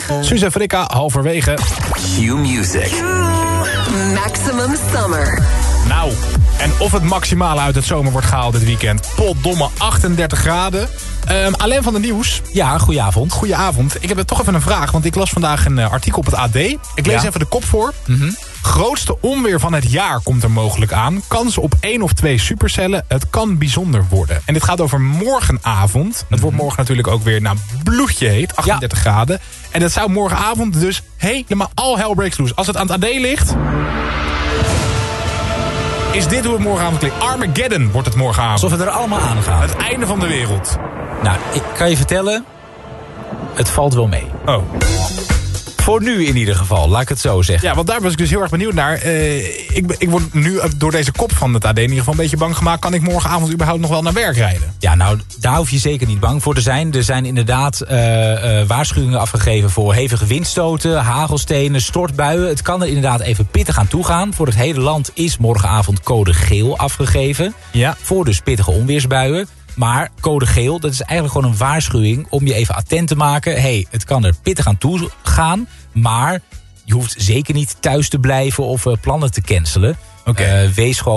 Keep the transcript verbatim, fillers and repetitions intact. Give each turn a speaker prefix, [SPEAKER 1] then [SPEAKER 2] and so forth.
[SPEAKER 1] Suze en Frikka, halverwege.
[SPEAKER 2] Q-Music.
[SPEAKER 3] Maximum Summer.
[SPEAKER 1] Nou, en of het maximale uit het zomer wordt gehaald dit weekend. Potdomme achtendertig graden. Um, Alain van de Nieuws.
[SPEAKER 4] Ja, goedenavond.
[SPEAKER 1] Goedenavond. Ik heb toch even een vraag, want ik las vandaag een uh, artikel op het A D. Ik lees
[SPEAKER 4] ja.
[SPEAKER 1] even de kop voor.
[SPEAKER 4] Mm-hmm.
[SPEAKER 1] Grootste onweer van het jaar komt er mogelijk aan. Kans op één of twee supercellen. Het kan bijzonder worden. En dit gaat over morgenavond. Het mm-hmm. wordt morgen natuurlijk ook weer nou, bloedje heet. achtendertig ja. graden. En dat zou morgenavond dus helemaal all hell breaks loose. Als het aan het A D ligt... is dit hoe het morgenavond klinkt. Armageddon wordt het morgenavond.
[SPEAKER 4] Alsof het er allemaal aan gaat.
[SPEAKER 1] Het einde van de wereld.
[SPEAKER 4] Nou, ik kan je vertellen... het valt wel mee.
[SPEAKER 1] Oh.
[SPEAKER 4] Voor nu in ieder geval, laat ik het zo zeggen.
[SPEAKER 1] Ja, want daar was ik dus heel erg benieuwd naar. Uh, ik, ik word nu door deze kop van het A D in ieder geval een beetje bang gemaakt. Kan ik morgenavond überhaupt nog wel naar werk rijden?
[SPEAKER 4] Ja, nou, daar hoef je zeker niet bang voor te zijn. Er zijn inderdaad uh, uh, waarschuwingen afgegeven voor hevige windstoten, hagelstenen, stortbuien. Het kan er inderdaad even pittig aan toegaan. Voor het hele land is morgenavond code geel afgegeven.
[SPEAKER 1] Ja.
[SPEAKER 4] Voor dus pittige onweersbuien. Maar code geel, dat is eigenlijk gewoon een waarschuwing om je even attent te maken. Hé, hey, het kan er pittig aan toe gaan, maar je hoeft zeker niet thuis te blijven of uh, plannen te cancelen.
[SPEAKER 1] Okay.
[SPEAKER 4] Uh, wees gewoon